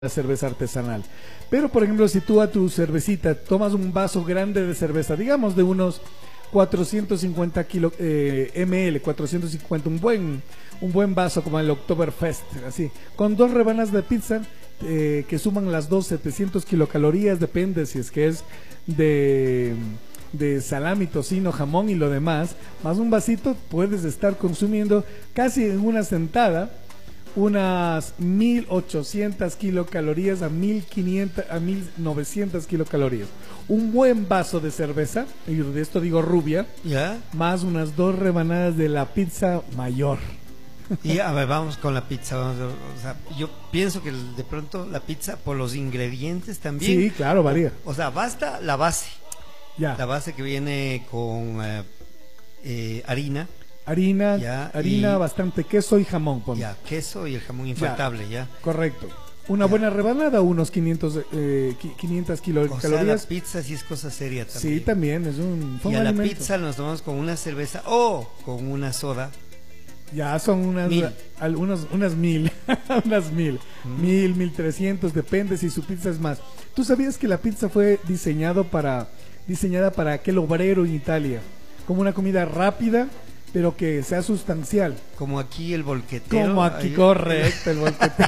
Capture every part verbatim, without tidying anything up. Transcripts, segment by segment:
la cerveza artesanal. Pero por ejemplo, si tú a tu cervecita tomas un vaso grande de cerveza, digamos de unos cuatrocientos cincuenta kilo, eh, ml, cuatrocientos cincuenta, un buen, un buen vaso como el Oktoberfest, así, con dos rebanadas de pizza eh, que suman las dos setecientos kilocalorías, depende si es que es de, de salami, tocino, jamón y lo demás, más un vasito, puedes estar consumiendo casi en una sentada unas mil ochocientas kilocalorías a mil quinientas a mil novecientas kilocalorías. Un buen vaso de cerveza, y de esto digo rubia, ¿Ya? más unas dos rebanadas de la pizza mayor. Y a ver, vamos con la pizza. Vamos a, o sea, yo pienso que de pronto la pizza, por los ingredientes también. Sí, claro, varía. O, o sea, basta la base. Ya. La base que viene con eh, eh, harina. Harina, ya, harina, y, bastante queso y jamón. Pon. Ya, queso y el jamón infaltable, ya. ya. Correcto. Una ya. buena rebanada, unos quinientos, eh, quinientas kilocalorías. O sea, la pizza sí es cosa seria también. Sí, también es un, y un a alimento. la pizza nos tomamos con una cerveza o con una soda. Ya son unas mil. Algunos, unas mil, unas mil, mm. mil, mil trescientos, depende si su pizza es más. ¿Tú sabías que la pizza fue diseñado para, diseñada para aquel obrero en Italia? Como una comida rápida, pero que sea sustancial. Como aquí el volquetero. Como aquí, ahí... correcto, el volquetero.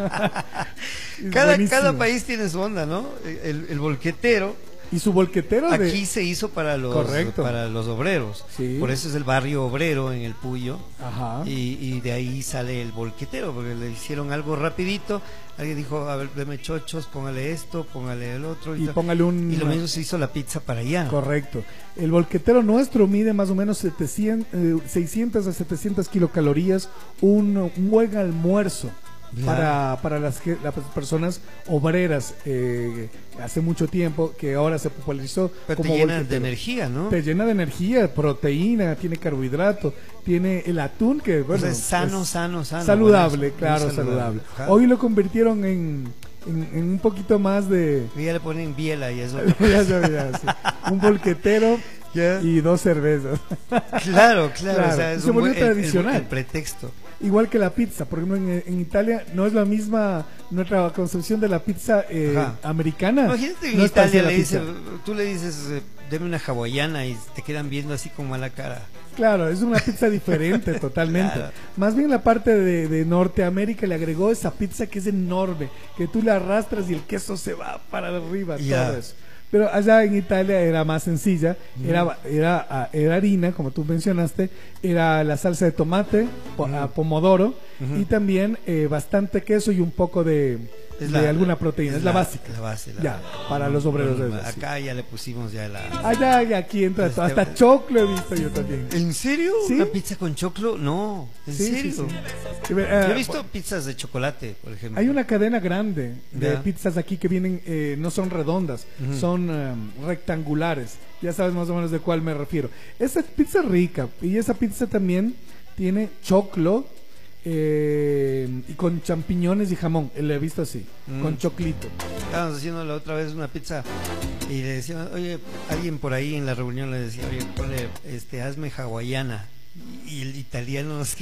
cada, cada país tiene su onda, ¿no? El, el volquetero. Y su volquetero aquí de... se hizo para los Correcto. para los obreros. Sí. Por eso es el barrio obrero en el Puyo. Ajá. Y, y de ahí sale el volquetero, porque le hicieron algo rapidito. Alguien dijo, a ver, deme chochos, póngale esto, póngale el otro. Y, y póngale un... Y lo mismo se hizo la pizza para allá. Correcto. El volquetero nuestro mide más o menos setecientos, eh, seiscientas a setecientas kilocalorías, un, un buen almuerzo. Ya. Para, para las, las personas obreras eh, hace mucho tiempo, que ahora se popularizó. Pero como te llena volquetero. de energía, ¿no? Te llena de energía, proteína, tiene carbohidrato, tiene el atún que bueno, o sea, es sano, es sano, sano. saludable, bueno, claro, saludable. saludable. Hoy lo convirtieron en, en, en un poquito más de... Y ya le ponen biela y eso. ya, ya, ya, sí. Un volquetero yeah. y dos cervezas. Claro, claro, claro. O sea, es se un volvió buen, tradicional. El, el pretexto. Igual que la pizza, por ejemplo, en, en Italia no es la misma nuestra concepción de la pizza eh, americana. Imagínate en no Italia le dice, tú le dices, eh, deme una hawaiana y te quedan viendo así con mala cara. Claro, es una pizza diferente totalmente. Claro. Más bien la parte de, de Norteamérica le agregó esa pizza que es enorme, que tú la arrastras y el queso se va para arriba, yeah. todo eso. Pero allá en Italia era más sencilla, mm. era, era, era harina, como tú mencionaste, era la salsa de tomate, po, mm. pomodoro, mm-hmm. y también eh, bastante queso y un poco de, de la, alguna proteína, es, es la, la básica. La base, la, ya, la, para la, los obreros la, de Acá sí. ya le pusimos ya la... Allá y aquí entra todo, hasta este... choclo he visto yo también. ¿En serio? ¿Sí? ¿Una pizza con choclo? No, ¿en sí, serio? Sí, sí. Yo he visto uh, pizzas de chocolate, por ejemplo. Hay una cadena grande de yeah. pizzas aquí que vienen, eh, no son redondas, uh-huh. son um, rectangulares. Ya sabes más o menos de cuál me refiero. Esa pizza es rica y esa pizza también tiene choclo eh, y con champiñones y jamón. La he visto así, mm. con choclito. Estábamos haciendo la otra vez una pizza y le decíamos, oye, alguien por ahí en la reunión le decía, oye, ponle, este, hazme hawaiana. Y el italiano nos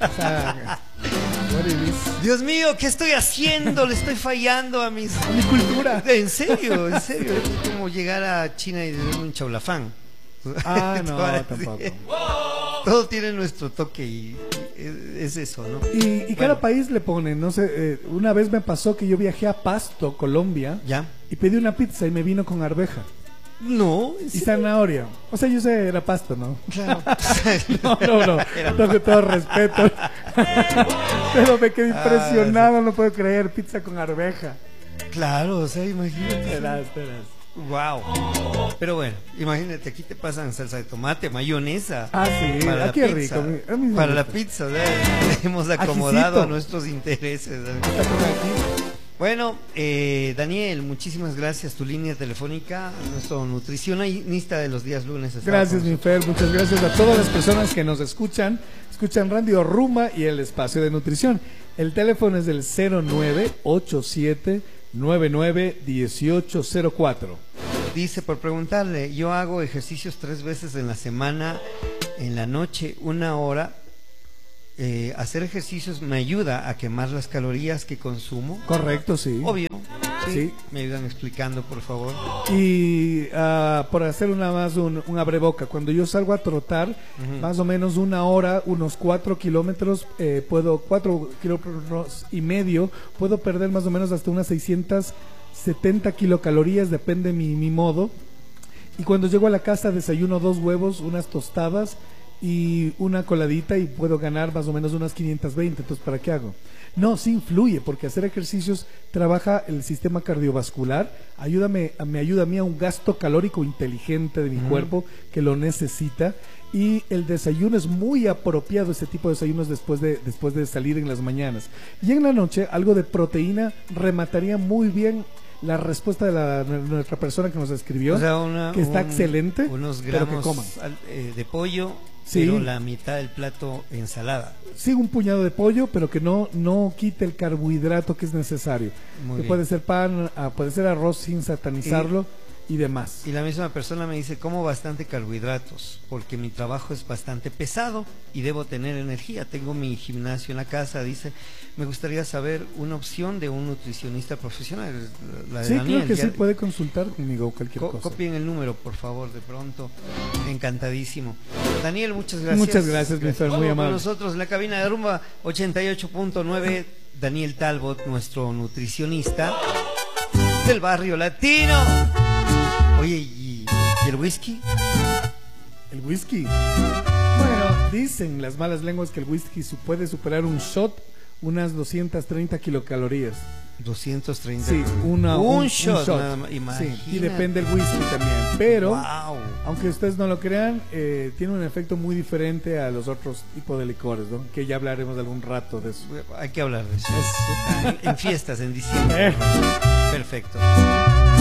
Dios mío, ¿qué estoy haciendo? Le estoy fallando a mis... a mi cultura. En serio, en serio. Es como llegar a China y decir un chaulafán. Ah, no, tampoco. Todo tiene nuestro toque y es eso, ¿no? Y, y bueno. cada país le pone, no sé, eh, una vez me pasó que yo viajé a Pasto, Colombia, ¿ya? Y pedí una pizza y me vino con arveja. No, y zanahoria. O sea, yo sé, era pasto, ¿no? Claro. no, no, no. Todo, todo respeto. Pero me quedé impresionado, ah, no puedo creer. Pizza con arveja. Claro, o sea, imagínate. Esperas, esperas. Wow. Pero bueno, imagínate, aquí te pasan salsa de tomate, mayonesa. Ah, sí, para aquí es rico. A mí para la pizza, o sea, hemos acomodado a nuestros intereses. Bueno, eh, Daniel, muchísimas gracias. Tu línea telefónica, nuestro nutricionista de los días lunes. Gracias, mi Fer. Muchas gracias a todas las personas que nos escuchan. Escuchan Radio Ruma y el espacio de nutrición. El teléfono es del cero nueve ocho siete nueve nueve uno ocho cero cuatro. Dice, por preguntarle, yo hago ejercicios tres veces en la semana, en la noche, una hora. eh, hacer ejercicios me ayuda a quemar las calorías que consumo. Correcto, sí. Obvio. Sí. Sí. Me ayudan explicando, por favor. Y uh, por hacer una más un, un abreboca, cuando yo salgo a trotar, uh-huh. más o menos una hora, unos cuatro kilómetros, eh, puedo, cuatro kilómetros y medio, puedo perder más o menos hasta unas seiscientas setenta kilocalorías, depende mi, mi modo. Y cuando llego a la casa desayuno dos huevos, unas tostadas y una coladita y puedo ganar más o menos unas quinientas veinte. Entonces, ¿para qué hago? No, sí influye, porque hacer ejercicios trabaja el sistema cardiovascular, ayúdame, me ayuda a mí a un gasto calórico inteligente de mi uh-huh. cuerpo que lo necesita, y el desayuno es muy apropiado, este tipo de desayunos después de, después de salir en las mañanas. Y en la noche, algo de proteína remataría muy bien la respuesta de la, nuestra persona que nos escribió, o sea, una, que está un, excelente, unos gramos pero que coman. Eh, de pollo, sí. pero la mitad del plato ensalada. Sí, un puñado de pollo, pero que no no quite el carbohidrato que es necesario. Muy que bien. Puede ser pan, uh, puede ser arroz sin satanizarlo y, y demás. Y la misma persona me dice, como bastante carbohidratos, porque mi trabajo es bastante pesado y debo tener energía. Tengo mi gimnasio en la casa, dice, me gustaría saber una opción de un nutricionista profesional. La de sí, Daniel. Creo que ya, sí, puede consultar conmigo cualquier co cosa. Copien el número, por favor, de pronto. Encantadísimo. Daniel, muchas gracias. Muchas gracias, mi Fer, muy amable. Con nosotros en la cabina de Rumba ochenta y ocho punto nueve, Daniel Talbot, nuestro nutricionista del barrio latino. Oye, ¿y, y el whisky? ¿El whisky? Bueno, dicen las malas lenguas que el whisky puede superar un shot unas doscientas treinta kilocalorías. doscientos treinta. Sí, una, un, un shot. Un shot. Nada más, sí, y depende del whisky también. Pero, wow. aunque ustedes no lo crean, eh, tiene un efecto muy diferente a los otros tipos de licores, ¿no? Que ya hablaremos algún rato de eso. Hay que hablar de eso. En, en fiestas, en diciembre. Eh. Perfecto.